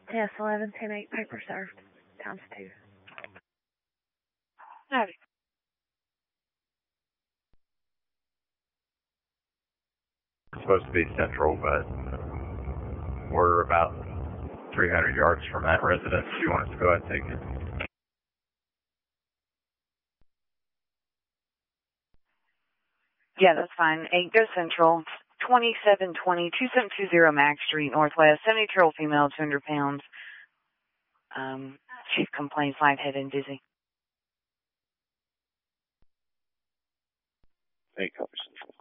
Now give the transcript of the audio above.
Yes, 11-10-8, paper served, times 2. Howdy. It's supposed to be central, but we're about 300 yards from that residence. If you want us to go ahead and take it. Yeah, that's fine. 8, go central. 2720, 2720 Max Street, Northwest. 72-year-old female, 200 pounds. Chief complaints, lightheaded and dizzy. 8, copy central.